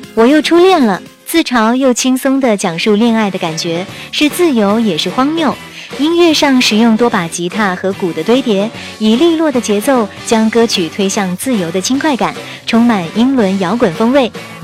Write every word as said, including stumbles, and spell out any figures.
我又初恋了，自嘲又轻松地讲述恋爱的感觉，是自由也是荒谬。音乐上使用多把吉他和鼓的堆叠，以利落的节奏将歌曲推向自由的轻快感，充满英伦摇滚风味。